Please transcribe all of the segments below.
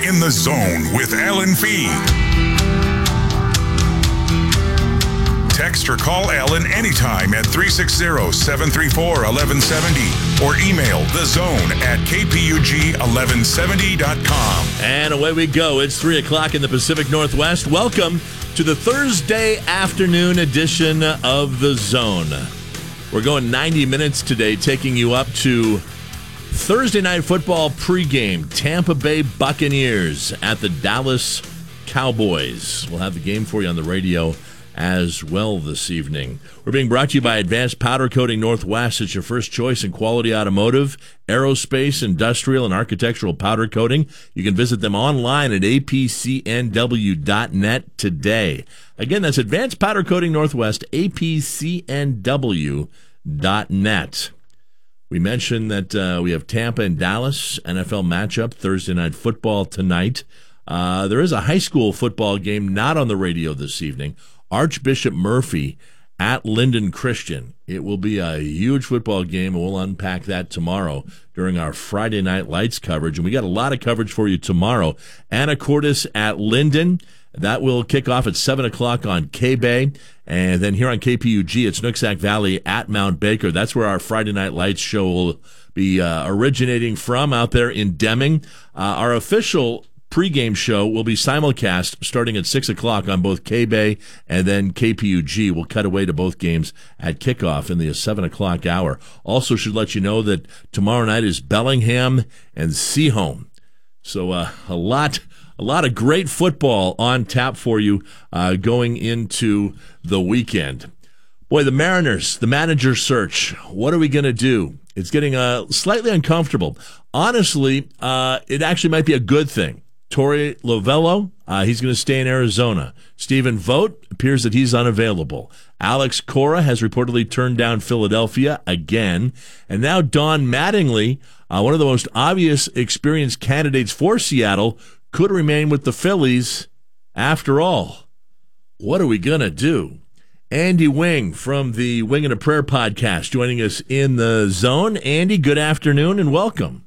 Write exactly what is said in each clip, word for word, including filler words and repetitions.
In the Zone with Alan Fee. Text or call Alan anytime at three six zero, seven three four, one one seven zero or email thezone at k p u g eleven seventy dot com. And away we go. It's three o'clock in the Pacific Northwest. Welcome to the Thursday afternoon edition of The Zone. We're going ninety minutes today, taking you up to Thursday Night Football pregame. Tampa Bay Buccaneers at the Dallas Cowboys. We'll have the game for you on the radio as well this evening. We're being brought to you by Advanced Powder Coating Northwest. It's your first choice in quality automotive, aerospace, industrial, and architectural powder coating. You can visit them online at a p c n w dot net today. Again, that's Advanced Powder Coating Northwest, a p c n w dot net. We mentioned that uh, we have Tampa and Dallas N F L matchup Thursday Night Football tonight. Uh, there is a high school football game not on the radio this evening. Archbishop Murphy at Linden Christian. It will be a huge football game, and we'll unpack that tomorrow during our Friday Night Lights coverage. And we got a lot of coverage for you tomorrow. Anacortes at Linden. That will kick off at seven o'clock on K-Bay. And then here on K P U G, it's Nooksack Valley at Mount Baker. That's where our Friday Night Lights show will be uh, originating from out there in Deming. Uh, our official pregame show will be simulcast starting at six o'clock on both K-Bay and then K P U G. We'll cut away to both games at kickoff in the seven o'clock hour. Also should let you know that tomorrow night is Bellingham and Seaholm. So uh, a lot a lot of great football on tap for you uh, going into the weekend. Boy, the Mariners, the manager search, what are we going to do? It's getting uh, slightly uncomfortable. Honestly, uh, it actually might be a good thing. Torey Lovullo, uh, he's going to stay in Arizona. Stephen Vogt appears that he's unavailable. Alex Cora has reportedly turned down Philadelphia again. And now Don Mattingly, uh, one of the most obvious experienced candidates for Seattle, could remain with the Phillies after all. What are we going to do? Andy Wing from the Wing and a Prayer podcast joining us in the zone. Andy, good afternoon and welcome.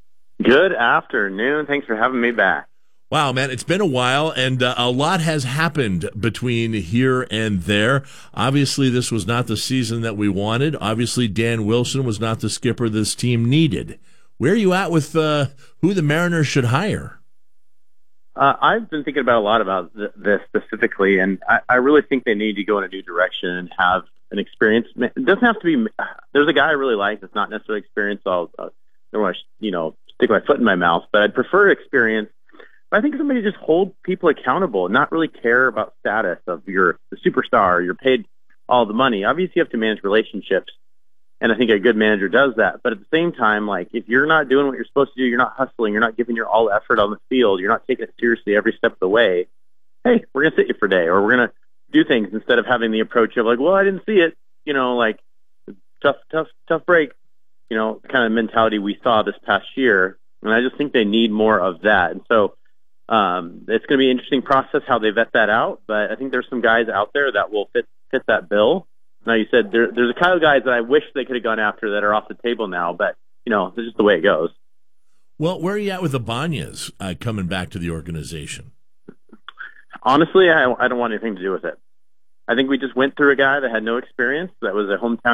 Good afternoon. Thanks for having me back. Wow, man, it's been a while, and uh, a lot has happened between here and there. Obviously, this was not the season that we wanted. Obviously, Dan Wilson was not the skipper this team needed. Where are you at with uh, who the Mariners should hire? Uh, I've been thinking about a lot about th- this specifically, and I, I really think they need to go in a new direction and have an experience. It doesn't have to be – there's a guy I really like that's not necessarily experienced. So I'll, uh, I don't want to, you know, stick my foot in my mouth, but I'd prefer experience. But I think somebody just hold people accountable and not really care about status of you're the superstar, you're paid all the money. Obviously, you have to manage relationships, and I think a good manager does that. But at the same time, like if you're not doing what you're supposed to do, you're not hustling, you're not giving your all effort on the field, you're not taking it seriously every step of the way, hey, we're going to sit you for a day, or we're going to do things instead of having the approach of like, well, I didn't see it, you know, like tough, tough, tough break, you know, kind of mentality we saw this past year. And I just think they need more of that. And so um, it's going to be an interesting process how they vet that out. But I think there's some guys out there that will fit fit that bill. Now, you said there, there's a couple of guys that I wish they could have gone after that are off the table now. But, you know, it's just the way it goes. Well, where are you at with the Ibanez uh, coming back to the organization? Honestly, I, I don't want anything to do with it. I think we just went through a guy that had no experience, that was a hometown